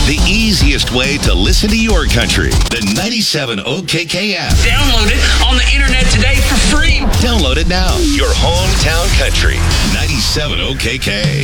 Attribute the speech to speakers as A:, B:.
A: The easiest way to listen to your country. The 97 OKK app.
B: Download it on the internet today for free.
A: Download it now. Your hometown country. 97 OKK.